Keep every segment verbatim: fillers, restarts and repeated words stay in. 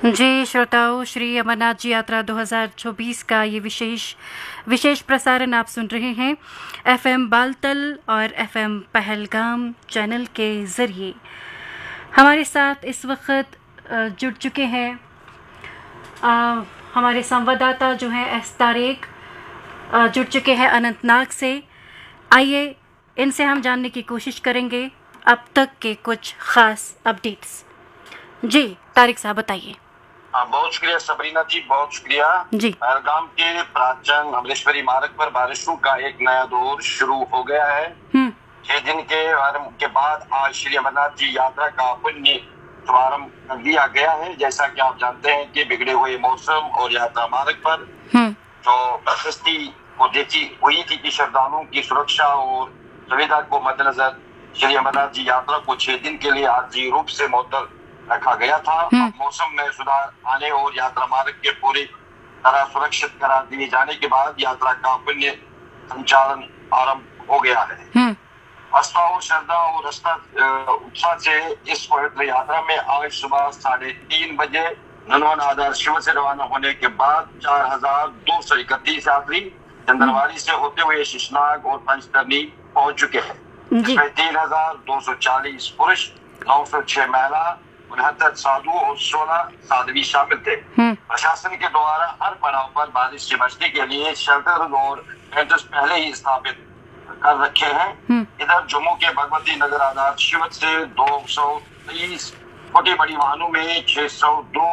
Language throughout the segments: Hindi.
जी श्रोताओं, श्री अमरनाथ जी यात्रा दो हज़ार चौबीस का ये विशेष विशेष प्रसारण आप सुन रहे हैं एफएम बालतल और एफएम पहलगाम चैनल के ज़रिए। हमारे साथ इस वक्त जुड़ चुके हैं आ, हमारे संवाददाता जो हैं एस तारेक जुड़ चुके हैं अनंतनाग से। आइए इनसे हम जानने की कोशिश करेंगे अब तक के कुछ ख़ास अपडेट्स। जी तारिक साहब बताइए। हाँ, बहुत शुक्रिया सबरीना जी, बहुत शुक्रिया जी। पहलगाम के प्राचीन अमृतसरी मार्ग पर बारिशों का एक नया दौर शुरू हो गया है। छह दिन के आरंभ के बाद आज श्री अमरनाथ जी यात्रा का पुण्य शुभारंभ कर दिया गया है। जैसा कि आप जानते हैं कि बिगड़े हुए मौसम और यात्रा मार्ग पर जो प्रशस्ति को देखी हुई थी कि श्रद्धालुओं की सुरक्षा और सुविधा को मद्देनजर श्री अमरनाथ जी यात्रा को छह दिन के लिए आर्जी रूप से मुअत्तल रखा गया था। मौसम में सुधार आने और यात्रा मार्ग के पूरी तरह सुरक्षित करार दिए जाने के बाद यात्रा का पुण्य संचालन आरंभ हो गया है। आस्था और श्रद्धा और उत्साह से इस पवित्र यात्रा में आज सुबह साढ़े तीन बजे ननवन आधार शिव से रवाना होने के बाद चार हजार दो सौ इकतीस यात्री चंदनवाड़ी से होते हुए शेषनाग और पंचतरनी पहुंच चुके हैं। इसमें तीन हजार दो सौ चालीस पुरुष, नौ सौ छह महिला, उनहत्तर साधु और सोलह साध्वी शामिल थे। प्रशासन के द्वारा हर पड़ाव पर बारिश से बचने के लिए शेल्टर और टेंट्स पहले ही स्थापित कर रखे हैं। इधर जम्मू के भगवती नगर आधार शिव से दो सौ तेईस छोटी बड़ी वाहनों में छह सौ दो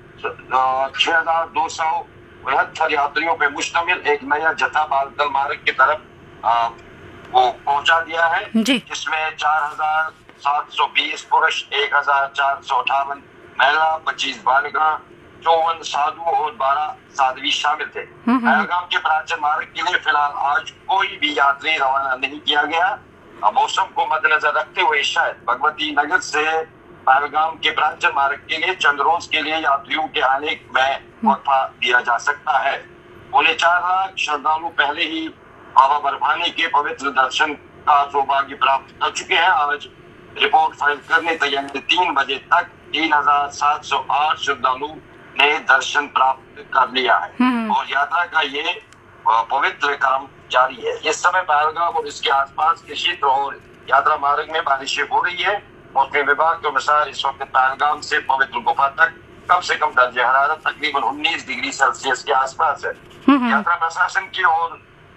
छह हजार दो सौ उनहत्तर यात्रियों पे मुश्तमिल एक नया जत्था बालतल मार्ग की तरफ आ, वो पहुंचा दिया है, जिसमें चार हजार सात सौ बीस पुरुष, एक हजार चार सौ अठावन महिला, पच्चीस बालिका, चौवन साधु और बारह साध्वी शामिल थे। पहलगाम के प्राचीन मार्ग के लिए फिलहाल आज कोई भी यात्री रवाना नहीं किया गया। मौसम को मद्देनजर रखते हुए शायद भगवती नगर से पहलगाम के प्राचीन मार्ग के लिए चंद रोज के लिए यात्रियों के आने में वक्फा दिया जा सकता है। पौने चार लाख श्रद्धालु पहले ही बाबा बर्फानी के पवित्र दर्शन का सौभाग्य प्राप्त कर चुके हैं। आज रिपोर्ट फाइल करने तक यानी तीन बजे तक तीन हजार सात सौ आठ श्रद्धालु ने दर्शन प्राप्त कर लिया है और यात्रा का ये पवित्र क्रम जारी है। इस समय पहलगाम और इसके आसपास के क्षेत्र और यात्रा मार्ग में बारिशें हो रही है। मौसम विभाग के अनुसार इस वक्त पहलगाम से पवित्र गुफा तक कम से कम दर्जे हरारत तकरीबन उन्नीस डिग्री सेल्सियस के आसपास है। यात्रा प्रशासन की ओर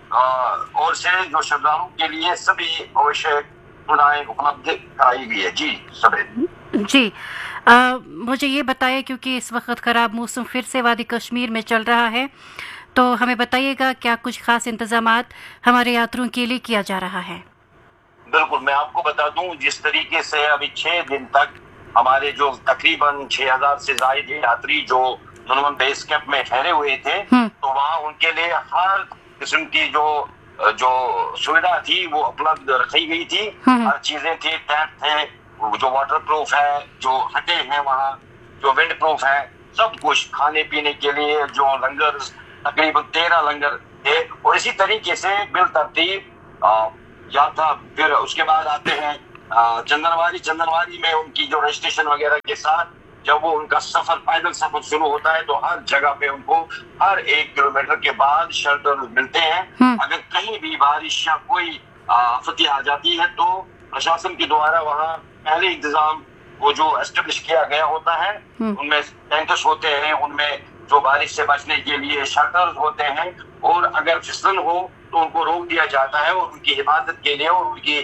और से जो श्रद्धालुओं के लिए सभी आवश्यक सुविधाएं उपलब्ध कराई गई है। जी सबे जी आ, मुझे ये बताइए, क्योंकि इस वक्त खराब मौसम फिर से वादी कश्मीर में चल रहा है, तो हमें बताइएगा क्या कुछ खास इंतजामात हमारे यात्रियों के लिए किया जा रहा है। बिल्कुल, मैं आपको बता दूं जिस तरीके से अभी छह दिन तक हमारे जो तकरीबन छह हजार से ज्यादा यात्री जो ननवन बेस कैंप में ठहरे हुए थे, तो वहाँ उनके लिए हर किस्म की जो जो सुविधा थी वो उपलब्ध रखी गई थी। हर चीजें थी, टेंट थे जो वाटर प्रूफ है, जो हटे हैं वहाँ जो विंड प्रूफ है, सब कुछ खाने पीने के लिए जो लंगर तकरीबन तेरह लंगर थे। और इसी तरीके से बिल तरतीब यात्रा फिर उसके बाद आते हैं चंदनवाड़ी। चंदनवाड़ी में उनकी जो रजिस्ट्रेशन वगैरह के साथ जब वो उनका सफर पैदल सफर शुरू होता है तो हर जगह पे उनको हर एक किलोमीटर के बाद शेल्टर मिलते हैं। अगर कहीं भी बारिश या कोई आफत आ जाती है तो प्रशासन के द्वारा वहाँ पहले इंतजाम वो जो एस्टेब्लिश किया गया होता है, उनमें टेंट्स होते हैं, उनमें जो बारिश से बचने के लिए शेल्टर्स होते हैं, और अगर फिसलन हो तो उनको रोक दिया जाता है और उनकी हिफाजत के लिए और उनकी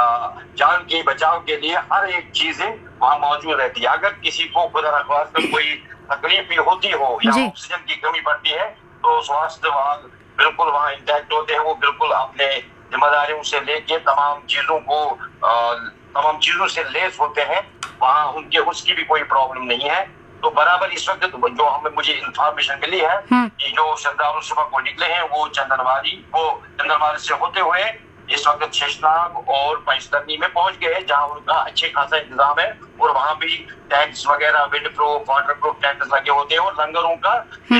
जान के बचाव के लिए हर एक चीजें वहाँ मौजूद रहती है। अगर किसी को खुदा न खास्ता कोई तकलीफ भी होती हो या ऑक्सीजन की कमी पड़ती है तो स्वास्थ्य विभाग बिल्कुल वहाँ इंटैक्ट होते हैं। वो बिल्कुल अपने जिम्मेदारियों से लेके तमाम चीजों को तमाम चीजों से लेस होते हैं। वहाँ उनके उसकी भी कोई प्रॉब्लम नहीं है। तो बराबर इस वक्त जो हमें मुझे इंफॉर्मेशन मिली है कि जो श्रद्धालु सुबह को निकले हैं वो चंदनवाड़ी वो चंदनवाड़ी से होते हुए इस वक्त शेषनाग और पंचतरनी में पहुंच गए हैं, जहां उनका अच्छे खासा इंतजाम है और वहां भी टैंक्स वगैरह wind proof water proof tanks लगे होते हैं और लंगरों का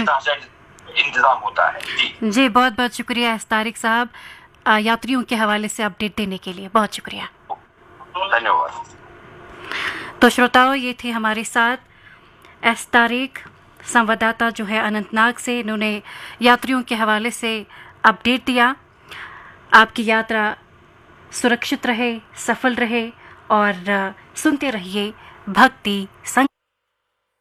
इंतजाम होता है। जी जी बहुत बहुत शुक्रिया तारिक साहब, यात्रियों के हवाले से अपडेट देने के लिए बहुत शुक्रिया, धन्यवाद। तो श्रोताओं, ये थे हमारे साथ एस तारिक संवाददाता जो है अनंतनाग से, इन्होंने यात्रियों के हवाले से अपडेट दिया। आपकी यात्रा सुरक्षित रहे, सफल रहे और सुनते रहिए भक्ति संग।